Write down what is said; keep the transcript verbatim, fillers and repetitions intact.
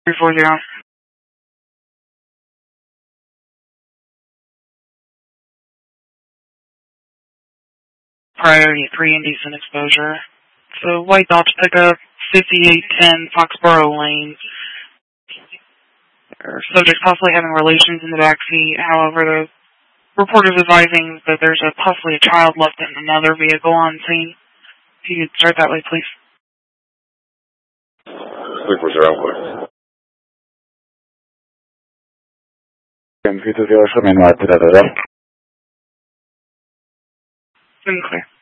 three four zero. Priority three, indecent exposure. So white Dodge pickup, fifty-eight ten Foxborough Lane. Subject possibly having relations in the backseat. However, the report is advising that there's a possibly a child left in another vehicle on scene. If you could start that way, please. three four zero, please. Computer zero, manual, Been clear.